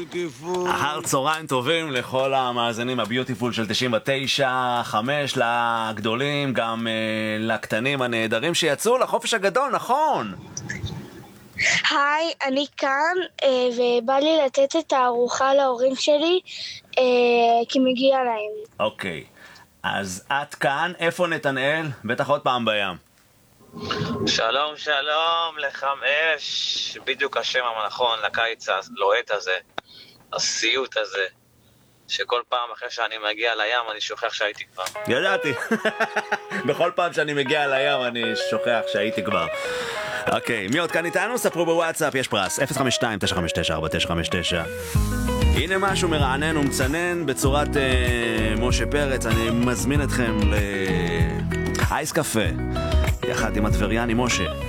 ביוטיפול. אחר צהריים טובים לכל המאזינים הביוטיפול של 99.5, לגדולים, גם לקטנים הנהדרים שיצאו לחופש הגדול, נכון? היי, אני כאן, ובא לי לתת את הארוחה להורים שלי, כי מגיע להם. אוקיי, אז את כאן, איפה נתנאל? בטח עוד פעם בים. שלום, שלום, לחמש, בדיוק השם הנכון לקיץ הלוהט הזה, הסיוט הזה, שכל פעם אחרי שאני מגיע לים אני שוכח שהייתי כבר. ידעתי. בכל פעם שאני מגיע לים אני שוכח שהייתי כבר. אוקיי, מי עוד כאן איתנו? ספרו בוואטסאפ, יש פרס 052-959-4959. הנה משהו מרענן ומצנן בצורת משה פרץ. אני מזמין אתכם לאייס קפה יחד עם הטבריאני משה.